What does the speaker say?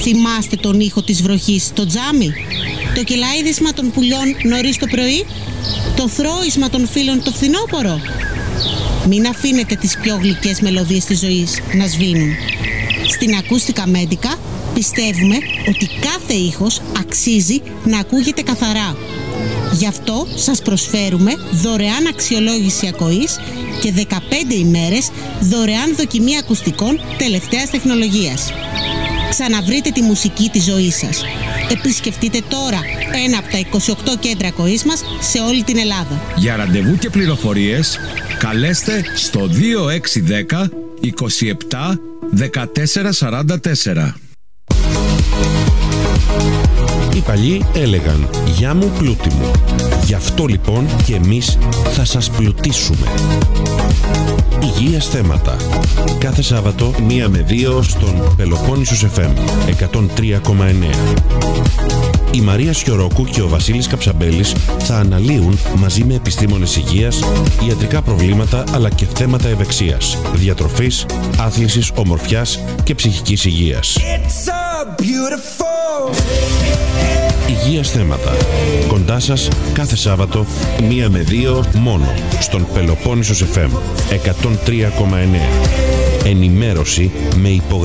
Θυμάστε τον ήχο της βροχής στο τζάμι? Το κελάιδισμα των πουλιών νωρίς το πρωί? Το θρώισμα των φίλων το φθινόπωρο? Μην αφήνετε τις πιο γλυκές μελωδίες της ζωής να σβήνουν. Στην Ακούστικα Μέντικα πιστεύουμε ότι κάθε ήχος αξίζει να ακούγεται καθαρά. Γι' αυτό σας προσφέρουμε δωρεάν αξιολόγηση ακοής και 15 ημέρες δωρεάν δοκιμή ακουστικών τελευταίας τεχνολογίας. Ξαναβρείτε τη μουσική της ζωής σας. Επισκεφτείτε τώρα ένα από τα 28 κέντρα ακοής μας σε όλη την Ελλάδα. Για ραντεβού και πληροφορίες καλέστε στο 2610 27 1444. Οι παλιοί έλεγαν «Γεια μου πλούτη μου». Γι' αυτό λοιπόν και εμείς θα σας πλουτίσουμε. Υγείας θέματα. Κάθε Σάββατο 1 με 2 στον Πελοπόννησος FM 103,9. Η Μαρία Σιωρόκου και ο Βασίλης Καψαμπέλης θα αναλύουν μαζί με επιστήμονες υγείας, ιατρικά προβλήματα αλλά και θέματα ευεξίας, διατροφής, άθλησης, ομορφιάς και ψυχικής υγείας. Υγείας θέματα. Κοντά σας κάθε Σάββατο 1 με 2 μόνο στον Πελοπόννησος FM 103,9. Ενημέρωση με υπογραφή.